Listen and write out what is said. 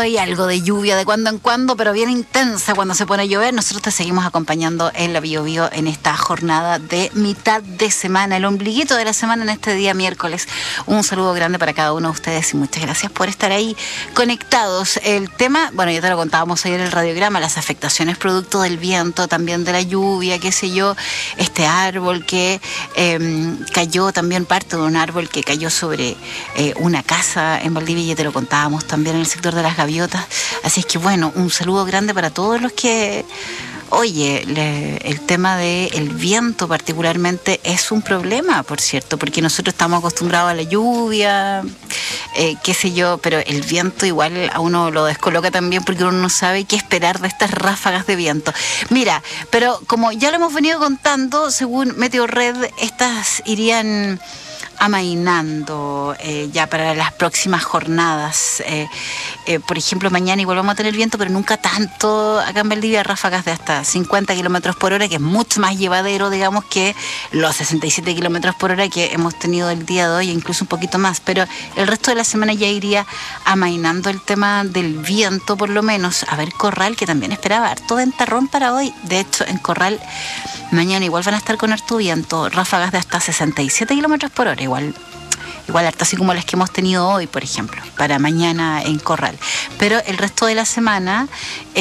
hoy, algo de lluvia de cuando en cuando, pero bien intensa cuando se pone a llover. Nosotros te seguimos acompañando en la Bio Bio en esta jornada de mitad de semana, el ombliguito de la semana en este día miércoles. Un saludo grande para cada uno de ustedes y muchas gracias por estar ahí conectados. El tema, bueno, ya te lo contábamos ayer en el radiograma, las afectaciones producto del viento, también de la lluvia, qué sé yo, este árbol que cayó, también parte de un árbol que cayó sobre una casa en Valdivia, ya te lo contábamos también en el sector de las gaviotas. Así es que bueno, un saludo grande para todos los que... Oye, el tema del viento particularmente es un problema, por cierto, porque nosotros estamos acostumbrados a la lluvia, qué sé yo, pero el viento igual a uno lo descoloca también porque uno no sabe qué esperar de estas ráfagas de viento. Mira, pero como ya lo hemos venido contando, según Meteorred, estas irían amainando ya para las próximas jornadas. Por ejemplo, mañana igual vamos a tener viento, pero nunca tanto. Acá en Valdivia, ráfagas de hasta 50 kilómetros por hora, que es mucho más llevadero, digamos, que los 67 kilómetros por hora que hemos tenido el día de hoy, incluso un poquito más. Pero el resto de la semana ya iría amainando el tema del viento, por lo menos. A ver, Corral, que también esperaba harto ventarrón para hoy. De hecho, en Corral mañana igual van a estar con harto viento, ráfagas de hasta 67 kilómetros por hora, igual harto, así como las que hemos tenido hoy, por ejemplo, para mañana en Corral. Pero el resto de la semana